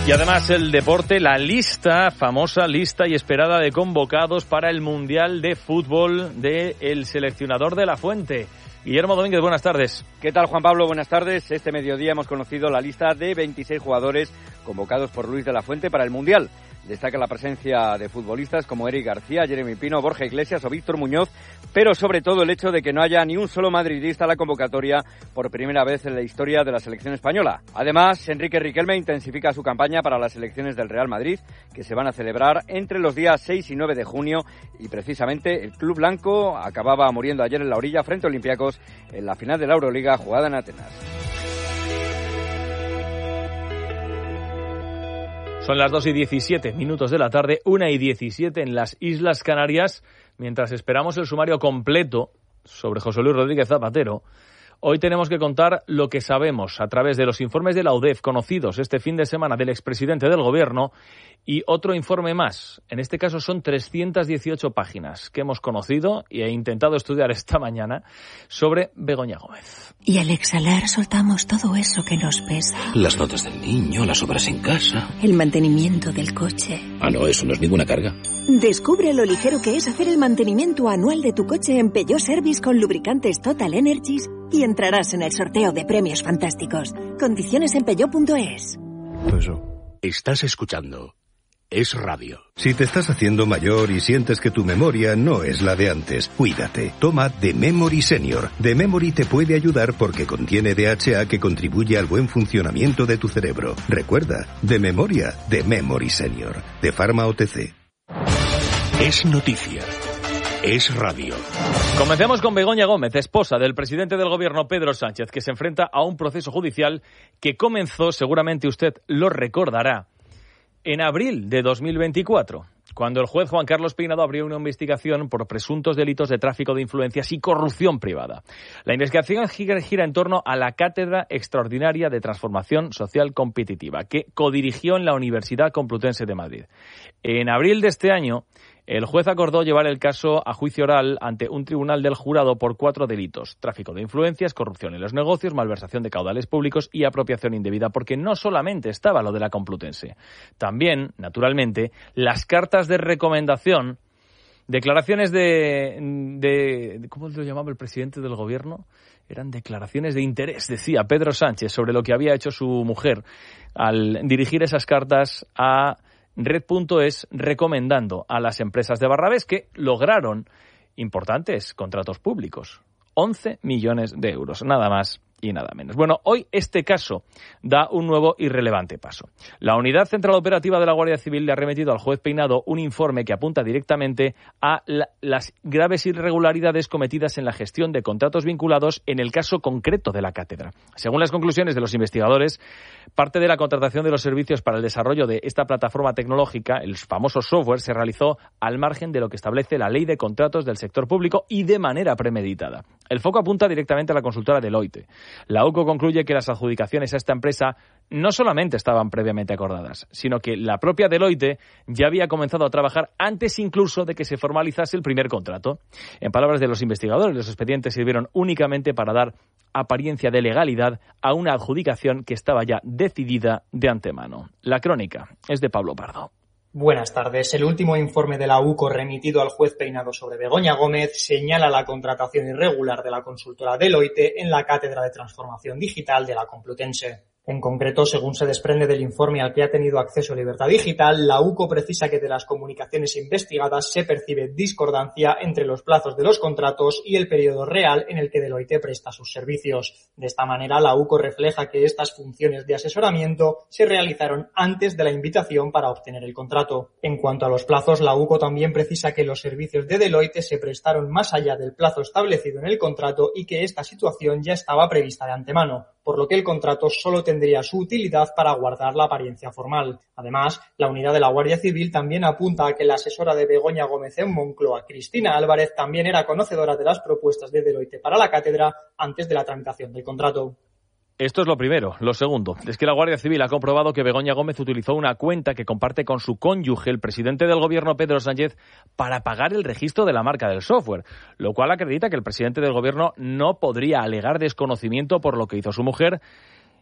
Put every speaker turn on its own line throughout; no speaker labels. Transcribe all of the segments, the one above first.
Y además el deporte, la famosa lista y esperada de convocados para el Mundial de Fútbol del seleccionador de La Fuente. Guillermo Domínguez, buenas tardes.
¿Qué tal, Juan Pablo? Buenas tardes. Este mediodía hemos conocido la lista de 26 jugadores convocados por Luis de la Fuente para el Mundial. Destaca la presencia de futbolistas como Eric García, Jeremy Pino, Borja Iglesias o Víctor Muñoz, pero sobre todo el hecho de que no haya ni un solo madridista en la convocatoria por primera vez en la historia de la selección española. Además, Enrique Riquelme intensifica su campaña para las elecciones del Real Madrid, que se van a celebrar entre los días 6 y 9 de junio, y precisamente el club blanco acababa muriendo ayer en la orilla frente a Olympiacos en la final de la Euroliga jugada en Atenas.
Son las 2:17 de la tarde, 1:17 en las Islas Canarias. Mientras esperamos el sumario completo sobre José Luis Rodríguez Zapatero, hoy tenemos que contar lo que sabemos a través de los informes de la UDEF conocidos este fin de semana del expresidente del Gobierno y otro informe más. En este caso son 318 páginas que hemos conocido y he intentado estudiar esta mañana sobre Begoña Gómez.
Y al exhalar soltamos todo eso que nos pesa.
Las notas del niño, las obras en casa.
El mantenimiento del coche.
Ah, no, eso no es ninguna carga.
Descubre lo ligero que es hacer el mantenimiento anual de tu coche en Peugeot Service con lubricantes Total Energies y entrarás en el sorteo de premios fantásticos. Condiciones en peugeot.es.
Estás escuchando Es Radio.
Si te estás haciendo mayor y sientes que tu memoria no es la de antes, cuídate. Toma The Memory Senior. The Memory te puede ayudar porque contiene DHA que contribuye al buen funcionamiento de tu cerebro. Recuerda, de memoria, The Memory Senior. De Pharma OTC.
Es noticia. Es Radio.
Comencemos con Begoña Gómez, esposa del presidente del Gobierno Pedro Sánchez, que se enfrenta a un proceso judicial que comenzó, seguramente usted lo recordará, en abril de 2024, cuando el juez Juan Carlos Peinado abrió una investigación por presuntos delitos de tráfico de influencias y corrupción privada. La investigación gira en torno a la Cátedra Extraordinaria de Transformación Social Competitiva, que codirigió en la Universidad Complutense de Madrid. En abril de este año, el juez acordó llevar el caso a juicio oral ante un tribunal del jurado por 4 delitos: tráfico de influencias, corrupción en los negocios, malversación de caudales públicos y apropiación indebida, porque no solamente estaba lo de la Complutense, también, naturalmente, las cartas de recomendación, declaraciones de ¿cómo lo llamaba el presidente del Gobierno? Eran declaraciones de interés, decía Pedro Sánchez, sobre lo que había hecho su mujer al dirigir esas cartas a Red.es, recomendando a las empresas de Barrabés que lograron importantes contratos públicos. 11 millones de euros, nada más y nada menos. Bueno, hoy este caso da un nuevo y relevante paso. La Unidad Central Operativa de la Guardia Civil le ha remitido al juez Peinado un informe que apunta directamente a las graves irregularidades cometidas en la gestión de contratos vinculados en el caso concreto de la cátedra. Según las conclusiones de los investigadores, parte de la contratación de los servicios para el desarrollo de esta plataforma tecnológica, el famoso software, se realizó al margen de lo que establece la Ley de Contratos del Sector Público y de manera premeditada. El foco apunta directamente a la consultora Deloitte. La UCO concluye que las adjudicaciones a esta empresa no solamente estaban previamente acordadas, sino que la propia Deloitte ya había comenzado a trabajar antes incluso de que se formalizase el primer contrato. En palabras de los investigadores, los expedientes sirvieron únicamente para dar apariencia de legalidad a una adjudicación que estaba ya decidida de antemano. La crónica es de Pablo Pardo.
Buenas tardes. El último informe de la UCO remitido al juez Peinado sobre Begoña Gómez señala la contratación irregular de la consultora Deloitte en la Cátedra de Transformación Digital de la Complutense. En concreto, según se desprende del informe al que ha tenido acceso Libertad Digital, la UCO precisa que de las comunicaciones investigadas se percibe discordancia entre los plazos de los contratos y el periodo real en el que Deloitte presta sus servicios. De esta manera, la UCO refleja que estas funciones de asesoramiento se realizaron antes de la invitación para obtener el contrato. En cuanto a los plazos, la UCO también precisa que los servicios de Deloitte se prestaron más allá del plazo establecido en el contrato y que esta situación ya estaba prevista de antemano, por lo que el contrato solo tendría su utilidad para guardar la apariencia formal. Además, la unidad de la Guardia Civil también apunta a que la asesora de Begoña Gómez en Moncloa, Cristina Álvarez, también era conocedora de las propuestas de Deloitte para la cátedra antes de la tramitación del contrato.
Esto es lo primero. Lo segundo es que la Guardia Civil ha comprobado que Begoña Gómez utilizó una cuenta que comparte con su cónyuge, el presidente del Gobierno, Pedro Sánchez, para pagar el registro de la marca del software, lo cual acredita que el presidente del Gobierno no podría alegar desconocimiento por lo que hizo su mujer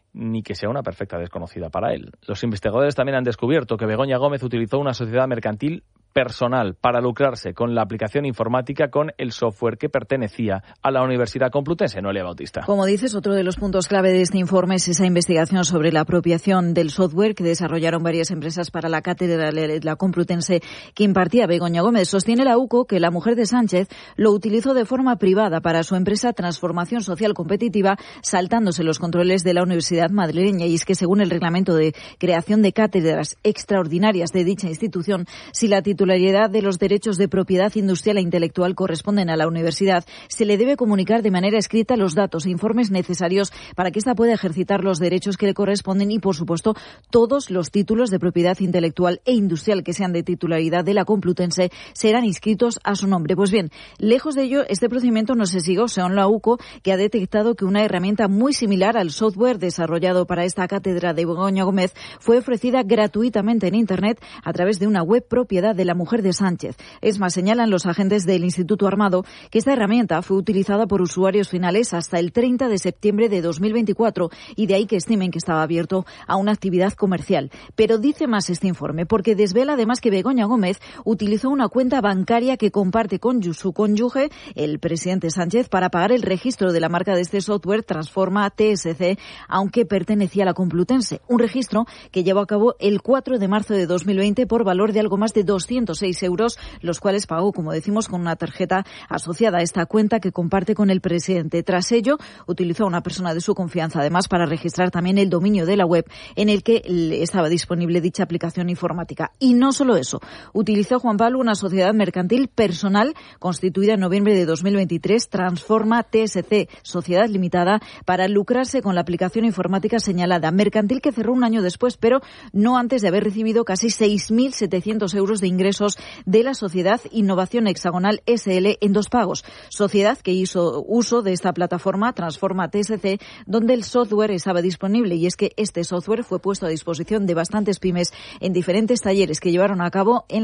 ni que sea una perfecta desconocida para él. Los investigadores también han descubierto que Begoña Gómez utilizó una sociedad mercantil personal para lucrarse con la aplicación informática con el software que pertenecía a la Universidad Complutense. Noelia Bautista.
Como dices, otro de los puntos clave de este informe es esa investigación sobre la apropiación del software que desarrollaron varias empresas para la cátedra de la Complutense que impartía Begoña Gómez. Sostiene la UCO que la mujer de Sánchez lo utilizó de forma privada para su empresa Transformación Social Competitiva, saltándose los controles de la Universidad madrileña. Y es que según el reglamento de creación de cátedras extraordinarias de dicha institución, si la titularidad de los derechos de propiedad industrial e intelectual corresponden a la universidad, se le debe comunicar de manera escrita los datos e informes necesarios para que ésta pueda ejercitar los derechos que le corresponden y, por supuesto, todos los títulos de propiedad intelectual e industrial que sean de titularidad de la Complutense serán inscritos a su nombre. Pues bien, lejos de ello, este procedimiento no se siguió, según la UCO, que ha detectado que una herramienta muy similar al software desarrollado para esta cátedra de Begoña Gómez fue ofrecida gratuitamente en Internet a través de una web propiedad de la mujer de Sánchez. Es más, señalan los agentes del Instituto Armado que esta herramienta fue utilizada por usuarios finales hasta el 30 de septiembre de 2024 y de ahí que estimen que estaba abierto a una actividad comercial. Pero dice más este informe, porque desvela además que Begoña Gómez utilizó una cuenta bancaria que comparte con su cónyuge, el presidente Sánchez, para pagar el registro de la marca de este software Transforma TSC, aunque pertenecía a la Complutense. Un registro que llevó a cabo el 4 de marzo de 2020 por valor de algo más de 206 euros, los cuales pagó, como decimos, con una tarjeta asociada a esta cuenta que comparte con el presidente. Tras ello, utilizó a una persona de su confianza, además, para registrar también el dominio de la web en el que estaba disponible dicha aplicación informática. Y no solo eso, utilizó Juan Pablo una sociedad mercantil personal constituida en noviembre de 2023, Transforma TSC, Sociedad Limitada, para lucrarse con la aplicación informática señalada, mercantil que cerró un año después, pero no antes de haber recibido casi 6.700 euros de ingresos de la sociedad Innovación Hexagonal SL en 2 pagos. Sociedad que hizo uso de esta plataforma Transforma TSC, donde el software estaba disponible, y es que este software fue puesto a disposición de bastantes pymes en diferentes talleres que llevaron a cabo en